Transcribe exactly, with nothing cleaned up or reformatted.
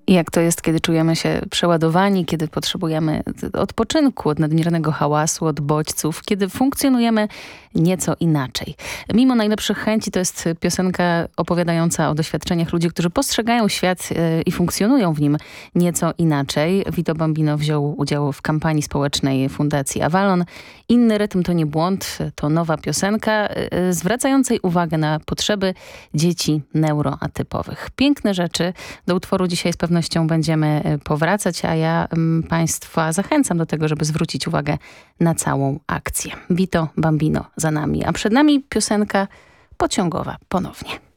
I jak to jest, kiedy czujemy się przeładowani, kiedy potrzebujemy odpoczynku od nadmiernego hałasu, od bodźców, kiedy funkcjonujemy nieco inaczej. Mimo najlepszych chęci to jest piosenka opowiadająca o doświadczeniach ludzi, którzy postrzegają świat i funkcjonują w nim nieco inaczej. Vito Bambino wziął udział w kampanii społecznej Fundacji Avalon. Inny rytm to nie błąd, to nowa piosenka zwracającej uwagę na potrzeby dzieci neuroatypowych. Piękne rzeczy. Do utworu dzisiaj z pewnością będziemy powracać, a ja m, Państwa zachęcam do tego, żeby zwrócić uwagę na całą akcję. Vito Bambino za nami, a przed nami piosenka pociągowa ponownie.